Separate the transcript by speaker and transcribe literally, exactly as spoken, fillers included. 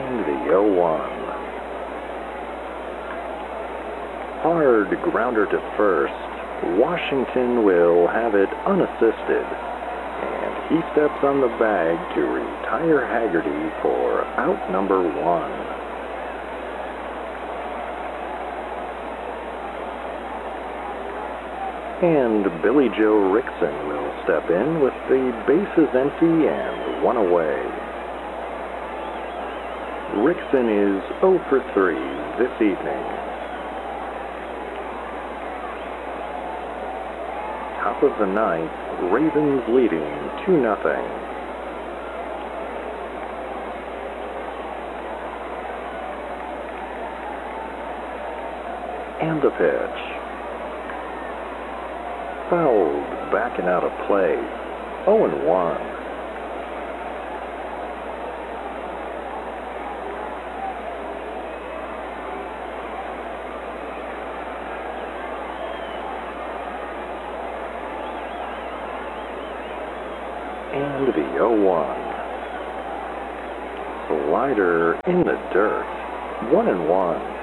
Speaker 1: And the oh one. Hard grounder to first. Washington will have it unassisted. And he steps on the bag to retire Haggerty for out number one. And Billy Joe Rickson will step in with the bases empty and one away. Rickson is oh for three this evening. Top of the ninth, Ravens leading two nothing. And the pitch. Fouled back and out of play. oh and one. And the oh one. Slider in the dirt. one and one.